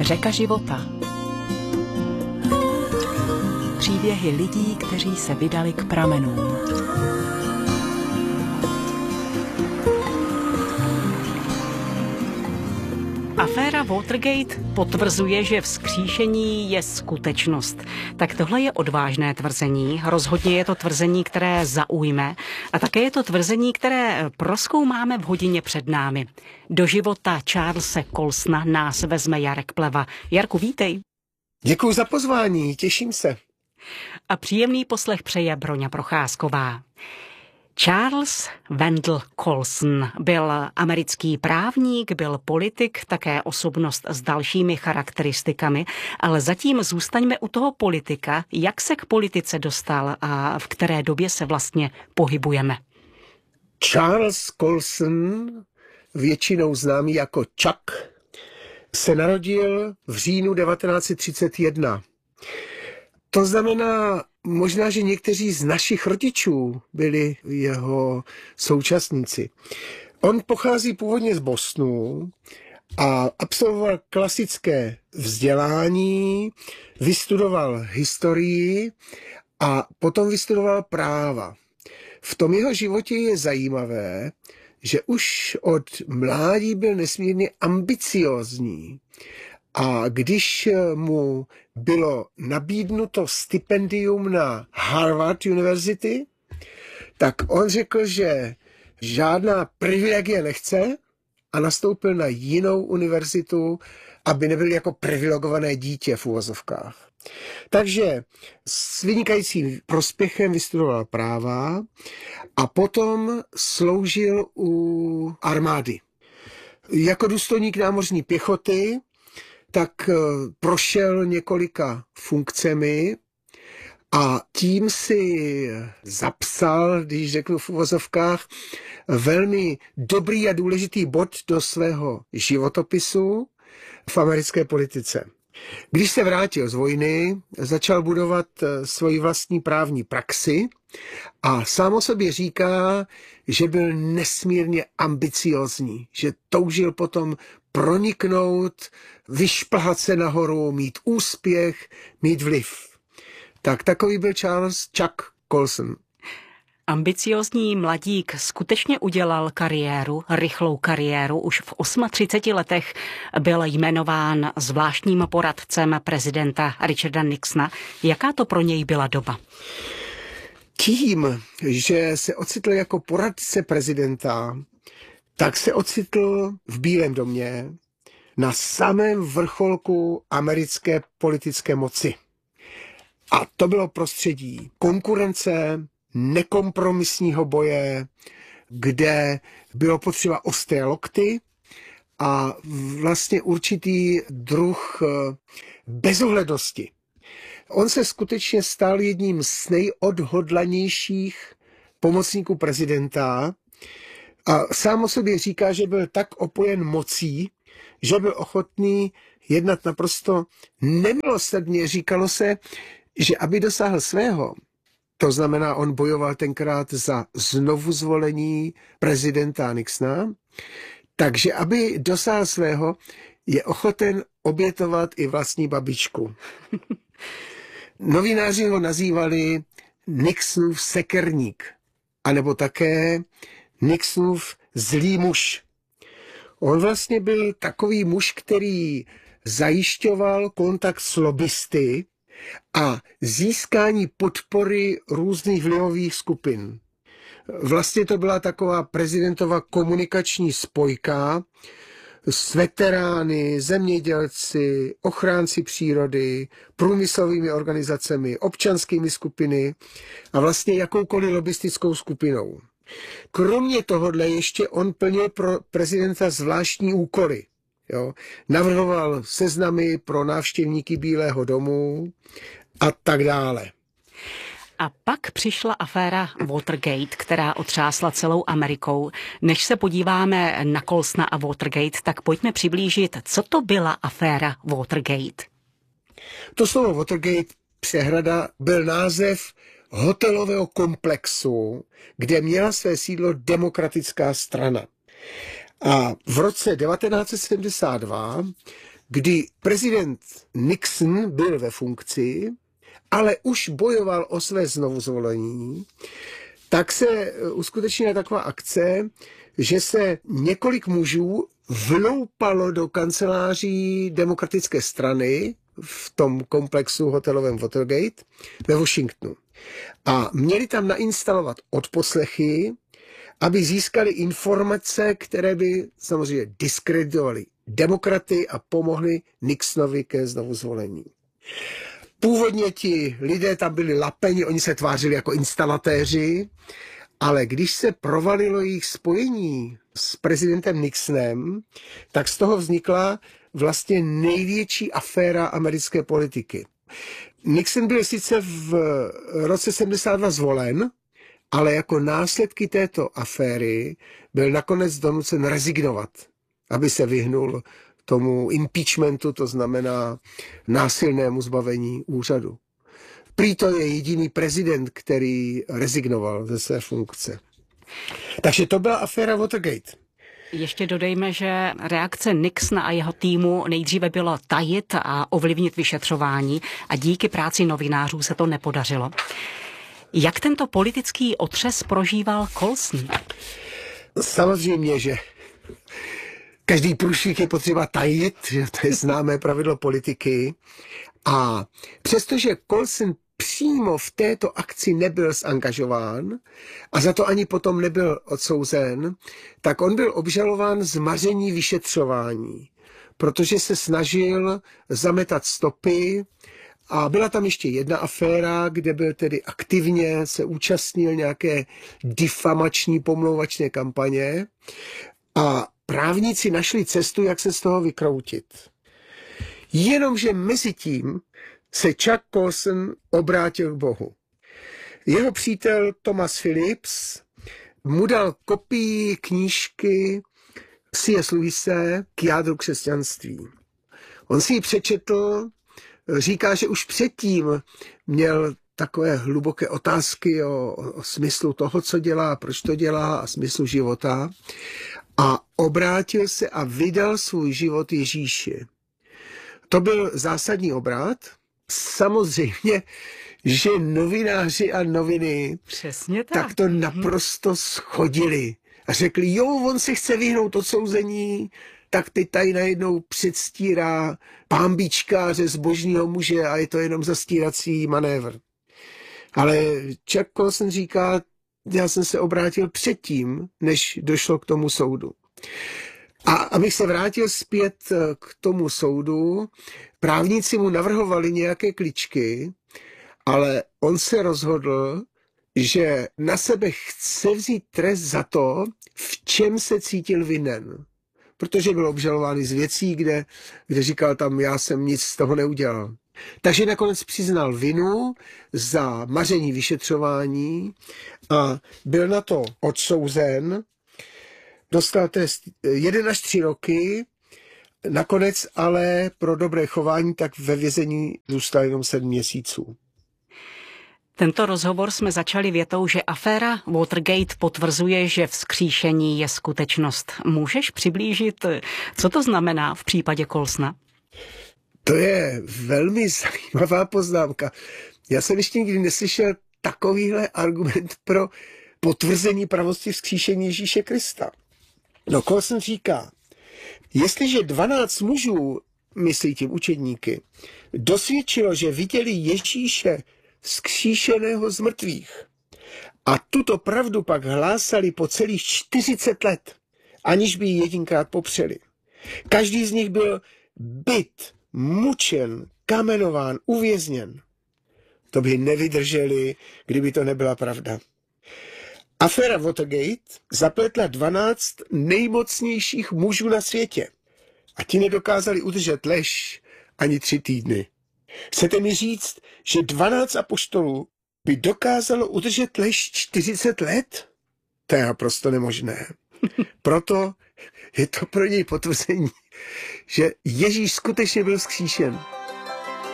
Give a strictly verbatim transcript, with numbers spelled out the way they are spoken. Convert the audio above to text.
Řeka života. Příběhy lidí, kteří se vydali k pramenům. Aféra Watergate potvrzuje, že vzkříšení je skutečnost. Tak tohle je odvážné tvrzení. Rozhodně je to tvrzení, které zaujme. A také je to tvrzení, které prozkoumáme v hodině před námi. Do života Charlese Colsona nás vezme Jarek Pleva. Jarku, vítej. Děkuji za pozvání, těším se. A příjemný poslech přeje Broňa Procházková. Charles Wendell Colson byl americký právník, byl politik, také osobnost s dalšími charakteristikami, ale zatím zůstaňme u toho politika. Jak se k politice dostal a v které době se vlastně pohybujeme? Charles Colson, většinou známý jako Chuck, se narodil v říjnu devatenáct set třicet jedna. To znamená, možná, že někteří z našich rodičů byli jeho současníci. On pochází původně z Bostonu a absolvoval klasické vzdělání, vystudoval historii a potom vystudoval práva. V tom jeho životě je zajímavé, že už od mládí byl nesmírně ambiciózní. A když mu bylo nabídnuto stipendium na Harvard University, tak on řekl, že žádná privilegie nechce a nastoupil na jinou univerzitu, aby nebyl jako privilegované dítě v uvozovkách. Takže s vynikajícím prospěchem vystudoval práva a potom sloužil u armády. Jako důstojník námořní pěchoty tak prošel několika funkcemi a tím si zapsal, když řeknu v uvozovkách, velmi dobrý a důležitý bod do svého životopisu v americké politice. Když se vrátil z vojny, začal budovat svoji vlastní právní praxi a sám o sobě říká, že byl nesmírně ambiciózní, že toužil potom proniknout, vyšplhat se nahoru, mít úspěch, mít vliv. Tak takový byl Charles Chuck Colson. Ambiciózní mladík skutečně udělal kariéru, rychlou kariéru. Už v třiceti osmi letech byl jmenován zvláštním poradcem prezidenta Richarda Nixona. Jaká to pro něj byla doba? Tím, že se ocitl jako poradce prezidenta, tak se ocitl v Bílém domě na samém vrcholku americké politické moci. A to bylo prostředí konkurence, nekompromisního boje, kde bylo potřeba ostré lokty a vlastně určitý druh bezohlednosti. On se skutečně stal jedním z nejodhodlanějších pomocníků prezidenta a sám o sobě říká, že byl tak opojen mocí, že byl ochotný jednat naprosto nemilosrdně. Říkalo se, že aby dosáhl svého, to znamená, on bojoval tenkrát za znovu zvolení prezidenta Nixona, takže aby dosáhl svého, je ochoten obětovat i vlastní babičku. Novináři ho nazývali Nixonův sekerník, anebo také Nixonův zlý muž. On vlastně byl takový muž, který zajišťoval kontakt s lobbysty a získání podpory různých vlivových skupin. Vlastně to byla taková prezidentova komunikační spojka s veterány, zemědělci, ochránci přírody, průmyslovými organizacemi, občanskými skupiny a vlastně jakoukoliv lobbystickou skupinou. Kromě tohohle ještě on plnil pro prezidenta zvláštní úkoly. Jo. Navrhoval seznamy pro návštěvníky Bílého domu a tak dále. A pak přišla aféra Watergate, která otřásla celou Amerikou. Než se podíváme na Colsona a Watergate, tak pojďme přiblížit, co to byla aféra Watergate. To slovo Watergate, přehrada, byl název hotelového komplexu, kde měla své sídlo Demokratická strana. A v roce devatenáct set sedmdesát dva kdy prezident Nixon byl ve funkci, ale už bojoval o své znovuzvolení, tak se uskutečnila taková akce, že se několik mužů vloupalo do kanceláří demokratické strany v tom komplexu hotelovém Watergate ve Washingtonu. A měli tam nainstalovat odposlechy, aby získali informace, které by samozřejmě diskreditovaly demokraty a pomohly Nixonovi ke znovuzvolení. Původně ti lidé tam byli lapeni, oni se tvářili jako instalatéři, ale když se provalilo jejich spojení s prezidentem Nixonem, tak z toho vznikla vlastně největší aféra americké politiky. Nixon byl sice v roce sedmdesát dva zvolen, ale jako následky této aféry byl nakonec donucen rezignovat, aby se vyhnul tomu impeachmentu, to znamená násilnému zbavení úřadu. Prý to je jediný prezident, který rezignoval ze své funkce. Takže to byla aféra Watergate. Ještě dodejme, že reakce Nixona a jeho týmu nejdříve bylo tajit a ovlivnit vyšetřování a díky práci novinářů se to nepodařilo. Jak tento politický otřes prožíval Colson? Samozřejmě, že každý průšvih je potřeba tajit, že to je známé pravidlo politiky. A přestože Colson přímo v této akci nebyl zangažován a za to ani potom nebyl odsouzen, tak on byl obžalován z maření vyšetřování, protože se snažil zametat stopy. A byla tam ještě jedna aféra, kde byl tedy aktivně, se účastnil nějaké difamační pomlouvačné kampaně a právníci našli cestu, jak se z toho vykroutit. Jenomže mezi tím se Chuck Colson obrátil k Bohu. Jeho přítel Thomas Phillips mu dal kopii knížky C S Lewise K jádru křesťanství. On si ji přečetl, říká, že už předtím měl takové hluboké otázky o, o smyslu toho, co dělá, proč to dělá a smyslu života. A obrátil se a vydal svůj život Ježíši. To byl zásadní obrat. Samozřejmě, že novináři a noviny Přesně tak. tak to naprosto schodili. A řekli, jo, on se chce vyhnout odsouzení, tak teď tady najednou předstírá pánbíčkáře zbožního muže a je to jenom zastírací manévr. Ale Chuck Colson říká, já jsem se obrátil předtím, než došlo k tomu soudu. A abych se vrátil zpět k tomu soudu, právníci mu navrhovali nějaké kličky, ale on se rozhodl, že na sebe chce vzít trest za to, v čem se cítil vinen. Protože byl obžalován z věcí, kde, kde říkal tam, já jsem nic z toho neudělal. Takže nakonec přiznal vinu za maření vyšetřování a byl na to odsouzen. Dostal trest jeden až tři roky, nakonec ale pro dobré chování tak ve vězení zůstal jenom sedm měsíců. Tento rozhovor jsme začali větou, že aféra Watergate potvrzuje, že vzkříšení je skutečnost. Můžeš přiblížit, co to znamená v případě Colsona? To je velmi zajímavá poznámka. Já jsem ještě nikdy neslyšel takovýhle argument pro potvrzení pravosti vzkříšení Ježíše Krista. No, Colson říká, jestliže dvanáct mužů, myslí tím učedníky, dosvědčilo, že viděli Ježíše vzkříšeného z mrtvých a tuto pravdu pak hlásali po celých čtyřicet let, aniž by ji jedinkrát popřeli. Každý z nich byl bit, mučen, kamenován, uvězněn. To by nevydrželi, kdyby to nebyla pravda. Aféra Watergate zapletla dvanáct nejmocnějších mužů na světě a ti nedokázali udržet lež ani tři týdny. Chcete mi říct, že dvanáct apoštolů by dokázalo udržet lež čtyřicet let? To je naprosto nemožné. Proto je to pro něj potvrzení, že Ježíš skutečně byl vzkříšen.